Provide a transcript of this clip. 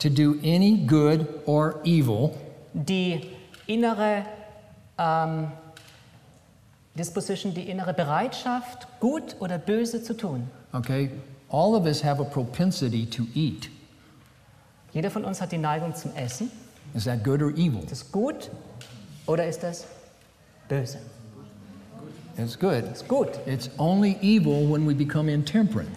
to do any good or evil, die innere Disposition, die innere Bereitschaft, gut oder böse zu tun. okay? All of us have a propensity to eat. Jeder von uns hat die Neigung zum Essen. Is that good or evil? Ist das gut oder ist das böse? It's good. Ist gut. It's only evil when we become intemperate.